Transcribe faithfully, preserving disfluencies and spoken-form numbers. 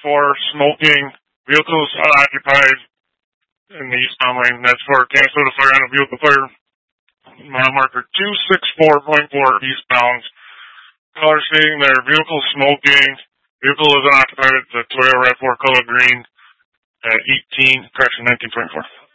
four, smoking, vehicles unoccupied in the eastbound lane. That's for Canastota Fire on a vehicle fire. Mile marker two six four point four eastbound. Caller stating their vehicle smoking. Vehicle is unoccupied at the Toyota RAV four color green at eighteen, correction, nineteen twenty-four.